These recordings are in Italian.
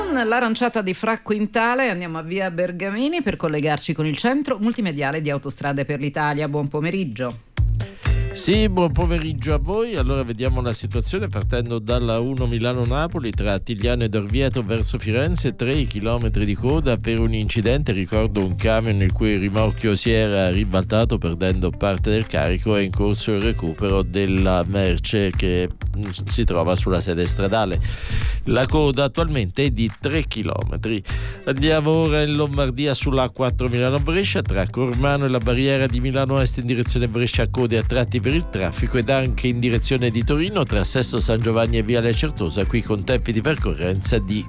Con l'aranciata di Fra Quintale andiamo a via Bergamini per collegarci con il centro multimediale di Autostrade per l'Italia. Buon pomeriggio. Sì, buon pomeriggio a voi. Allora vediamo la situazione partendo dalla 1 Milano-Napoli tra Attigliano ed Orvieto verso Firenze, 3 chilometri di coda per un incidente. Ricordo un camion il cui rimorchio si era ribaltato perdendo parte del carico. È in corso il recupero della merce che si trova sulla sede stradale. La coda attualmente è di 3 chilometri. Andiamo ora in Lombardia sulla A4 Milano-Brescia tra Cormano e la barriera di Milano Est in direzione Brescia, code a tratti per il traffico, ed anche in direzione di Torino tra Sesto San Giovanni e Viale Certosa, qui con tempi di percorrenza di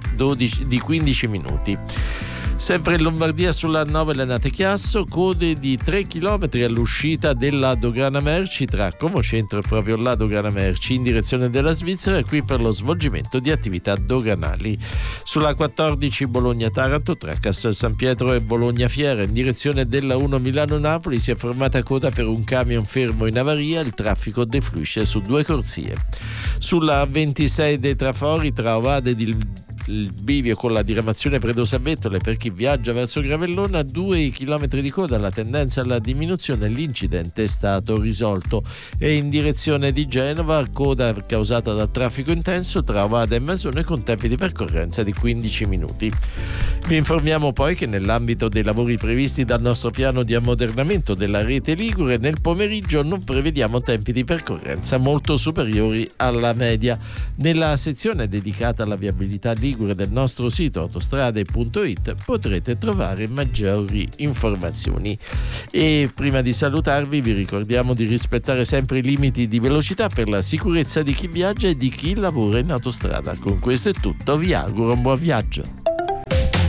15 minuti. Sempre in Lombardia sulla 9 Lenate Chiasso, code di 3 km all'uscita della dogana merci tra Como Centro e proprio la dogana merci in direzione della Svizzera, qui per lo svolgimento di attività doganali. Sulla 14 Bologna-Taranto tra Castel San Pietro e Bologna Fiera in direzione della 1 Milano-Napoli si è formata coda per un camion fermo in avaria, il traffico defluisce su 2 corsie. Sulla 26 dei Trafori tra Ovade ed il bivio con la diramazione Predosabettole per chi viaggia verso Gravellona, 2 chilometri di coda, la tendenza alla diminuzione, l'incidente è stato risolto. E in direzione di Genova, coda causata da traffico intenso tra Ovada e Masone con tempi di percorrenza di 15 minuti. Vi informiamo poi che nell'ambito dei lavori previsti dal nostro piano di ammodernamento della rete ligure, nel pomeriggio non prevediamo tempi di percorrenza molto superiori alla media. Nella sezione dedicata alla viabilità ligure del nostro sito autostrade.it potrete trovare maggiori informazioni. E prima di salutarvi vi ricordiamo di rispettare sempre i limiti di velocità per la sicurezza di chi viaggia e di chi lavora in autostrada. Con questo è tutto, vi auguro un buon viaggio.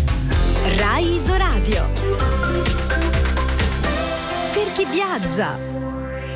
Rai Isoradio, per chi viaggia.